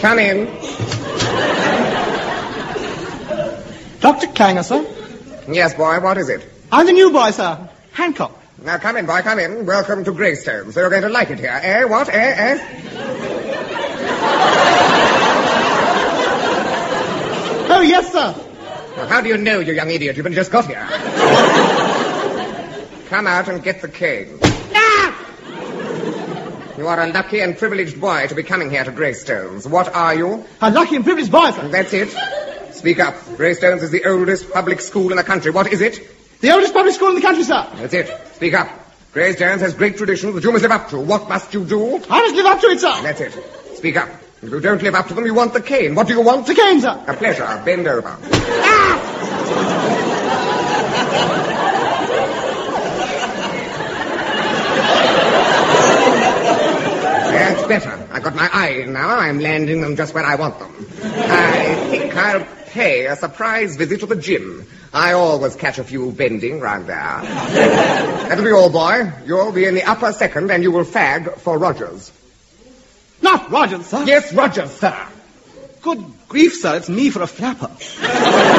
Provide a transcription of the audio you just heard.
Come in. Dr. Clanger, sir? Yes, boy, what is it? I'm the new boy, sir. Hancock. Now, come in, boy, come in. Welcome to Greystones. You're going to like it here. Eh, what? Oh, yes, sir. Well, how do you know, you young idiot? You've just got here. Come out and get the cane. Ah! You are a lucky and privileged boy to be coming here to Greystones. What are you? A lucky and privileged boy, sir. That's it. Speak up. Greystones is the oldest public school in the country. What is it? The oldest public school in the country, sir. That's it. Speak up. Greystones has great traditions that you must live up to. What must you do? I must live up to it, sir. That's it. Speak up. If you don't live up to them, you want the cane. What do you want? The cane, sir. A pleasure. Bend over. Ah! That's better. I've got my eye in now. I'm landing them just where I want them. I think I'll pay a surprise visit to the gym. I always catch a few bending round there. That'll be all, boy. You'll be in the upper second and you will fag for Rogers. Not Rogers, sir. Yes, Rogers, sir. Good grief, sir. It's me for a flapper.